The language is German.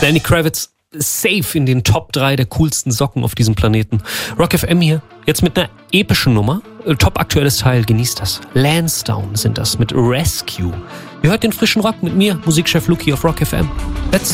Lenny Kravitz safe in den Top 3 der coolsten Socken auf diesem Planeten. Rock FM hier, jetzt mit einer epischen Nummer. Top aktuelles Teil, genießt das. Lansdowne sind das mit Rescue. Ihr hört den frischen Rock mit mir, Musikchef Luki auf Rock FM. Let's